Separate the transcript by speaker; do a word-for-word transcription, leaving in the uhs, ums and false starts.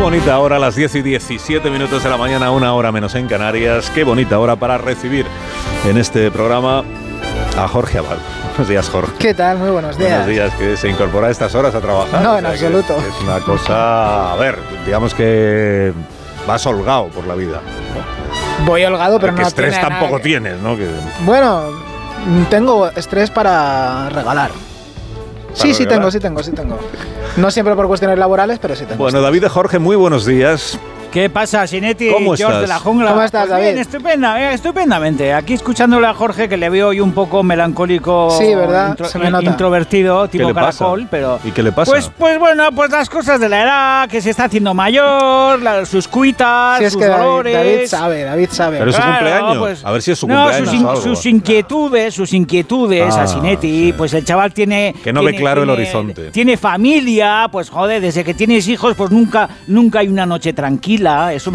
Speaker 1: bonita hora, las diez y diecisiete minutos de la mañana, una hora menos en Canarias. Qué bonita hora para recibir en este programa a Jorge Abad. Buenos días, Jorge.
Speaker 2: ¿Qué tal? Muy buenos días.
Speaker 1: Buenos días, que se incorpora a estas horas a trabajar.
Speaker 2: No,
Speaker 1: o
Speaker 2: en
Speaker 1: sea,
Speaker 2: absoluto.
Speaker 1: que es una cosa, a ver, digamos que vas holgado por la vida.
Speaker 2: Voy holgado, pero
Speaker 1: que
Speaker 2: no
Speaker 1: estrés
Speaker 2: tiene
Speaker 1: tampoco
Speaker 2: nada que...
Speaker 1: tienes, ¿no? Que...
Speaker 2: Bueno, tengo estrés para regalar. Sí, sí tengo, sí tengo, sí tengo. No siempre por cuestiones laborales, pero sí tengo.
Speaker 1: Bueno,
Speaker 2: estrés.
Speaker 1: David de Jorge, muy buenos días.
Speaker 3: ¿Qué pasa, Sinetti?
Speaker 1: ¿Cómo
Speaker 3: George
Speaker 1: estás?
Speaker 3: de la Jungla.
Speaker 2: ¿Cómo estás,
Speaker 3: Pues bien,
Speaker 2: David?
Speaker 3: estupenda, eh, estupendamente. Aquí escuchándole a Jorge, que le veo hoy un poco melancólico.
Speaker 2: Sí, ¿verdad?
Speaker 3: Intro,
Speaker 2: Se me nota.
Speaker 3: Introvertido, tipo
Speaker 1: le pasa?
Speaker 3: caracol, pero...
Speaker 1: ¿Y qué le pasa?
Speaker 3: Pues, pues bueno, pues las cosas de la edad, que se está haciendo mayor, la- sus cuitas,
Speaker 2: Si es
Speaker 3: sus
Speaker 2: que David,
Speaker 3: dolores...
Speaker 2: David sabe, David sabe.
Speaker 1: Pero es su
Speaker 3: Claro,
Speaker 1: cumpleaños.
Speaker 3: pues-
Speaker 1: A ver si es su
Speaker 3: No,
Speaker 1: cumpleaños
Speaker 3: sus, in-
Speaker 1: o algo.
Speaker 3: sus inquietudes, sus inquietudes,
Speaker 1: Ah,
Speaker 3: a Sinetti,
Speaker 1: sí.
Speaker 3: pues el chaval tiene...
Speaker 1: Que no ve
Speaker 3: tiene-
Speaker 1: claro el
Speaker 3: tiene-
Speaker 1: horizonte.
Speaker 3: Tiene familia, pues joder, desde que tienes hijos, pues nunca, nunca hay una noche tranquila, eso